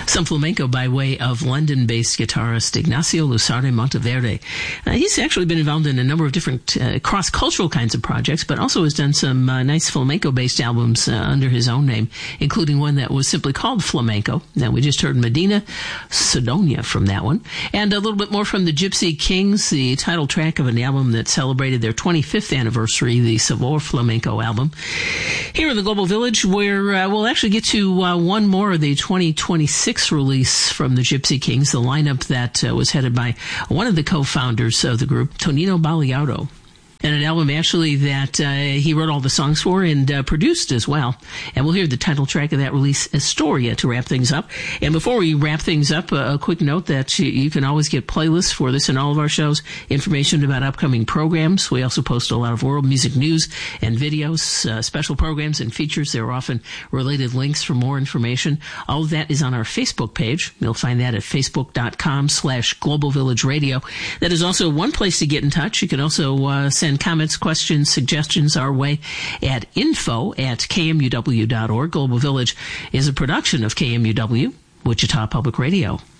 Some flamenco by way of London-based guitarist Ignacio Lusardi Monteverde. He's actually been involved in a number of different cross-cultural kinds of projects, but also has done some nice flamenco-based albums under his own name, including one that was simply called Flamenco. Now, we just heard Medina Sidonia from that one. And a little bit more from the Gypsy Kings, the title track of an album that celebrated their 25th anniversary, the Sabor Flamenco album. Here in the Global Village, where we'll actually get to one more of the 2026 release from the Gypsy Kings, the lineup that was headed by one of the co-founders of the group, Tonino Baliardo. And an album actually that he wrote all the songs for and produced as well. And we'll hear the title track of that release, Astoria, to wrap things up. And before we wrap things up, a quick note that you can always get playlists for this in all of our shows, information about upcoming programs. We also post a lot of world music news and videos, special programs and features. There are often related links for more information. All of that is on our Facebook page. You'll find that at facebook.com/Global Village Radio. That is also one place to get in touch. You can also send comments, questions, suggestions our way at info@kmuw.org. Global Village is a production of KMUW, Wichita Public Radio.